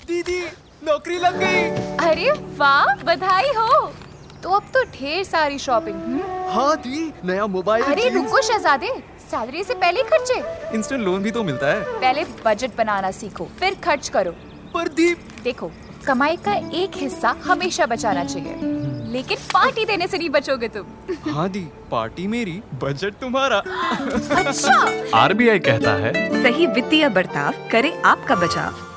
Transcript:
दीदी नौकरी लग गई। अरे वाह, बधाई हो। तो अब तो ढेर सारी शॉपिंग। हाँ दी, नया मोबाइल। अरे रुको शहजादे, सैलरी से पहले खर्चे। इंस्टेंट लोन भी तो मिलता है। पहले बजट बनाना सीखो, फिर खर्च करो। पर दी, देखो, कमाई का एक हिस्सा हमेशा बचाना चाहिए, लेकिन पार्टी देने से नहीं बचोगे तुम। हाँ दी, पार्टी मेरी, बजट तुम्हारा। अच्छा। RBI कहता है, सही वित्तीय बर्ताव करे आपका बचाव।